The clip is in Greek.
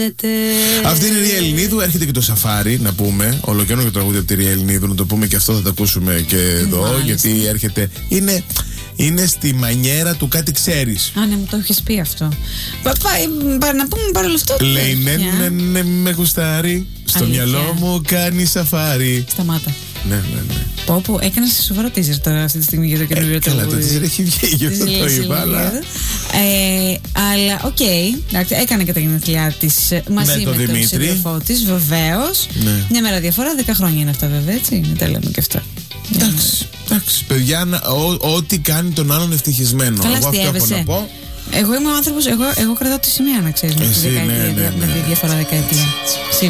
Αυτή είναι η Ρία Ελληνίδου. Έρχεται και το Σαφάρι, να πούμε. Ολοκαίνουργιο τραγούδι από τη Ρία Ελληνίδου, να το πούμε και αυτό, θα το ακούσουμε και εδώ. Μάλιστα. Γιατί έρχεται. Είναι στη μανιέρα του κάτι ξέρεις. Α, ναι, μου το έχεις πει αυτό. Να πούμε παρόλο αυτό. Λέει ναι, με γουστάρει. Στο μυαλό μου κάνει σαφάρι. Σταμάτα. Ναι. Πω, έκανα σε σοβαρό teaser τώρα αυτή τη στιγμή για το καινούριο τραγούδι. Καλά, το teaser έχει βγει, γι' αυτό το είπα. Αλλά οκ, έκανε και τα γενέθλιά της μαζί με τον σύντροφό της, βεβαίως. Μια μέρα διαφορά, 10 χρόνια είναι αυτά, βέβαια, έτσι. Είναι τα λέμε και αυτά. Εντάξει, παιδιά, ό,τι κάνει τον άλλον ευτυχισμένο. Καλά, εγώ αυτό έχω να πω. Εγώ είμαι ο άνθρωπος, εγώ κρατάω τη σημαία, να ξέρεις, με τη διαφορά δεκαετία.